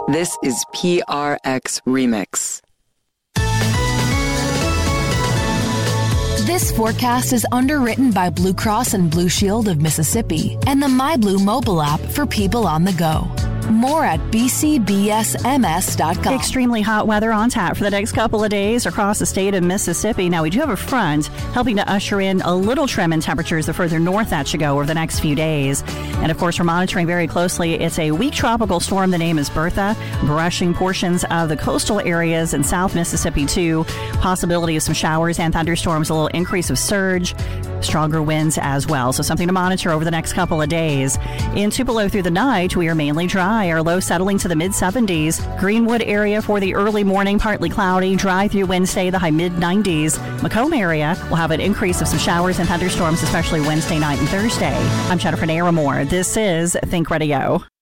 This is PRX Remix. This forecast is underwritten by Blue Cross and Blue Shield of Mississippi and the MyBlue mobile app for people on the go. More at bcbsms.com. Extremely hot weather on tap for the next couple of days across the state of Mississippi. Now, we do have a front helping to usher in a little trim in temperatures the further north that should go over the next few days. And, of course, we're monitoring very closely. It's a weak tropical storm. The name is Bertha, brushing portions of the coastal areas in South Mississippi, too. Possibility of some showers and thunderstorms, a little increase of surge, stronger winds as well. So something to monitor over the next couple of days. In Tupelo through the night, we are mainly dry. Our low settling to the mid-70s. Greenwood area for the early morning, partly cloudy. Dry through Wednesday, the high mid-90s. Macomb area will have an increase of some showers and thunderstorms, especially Wednesday night and Thursday. I'm Jennifer Naramore. This is Think Radio.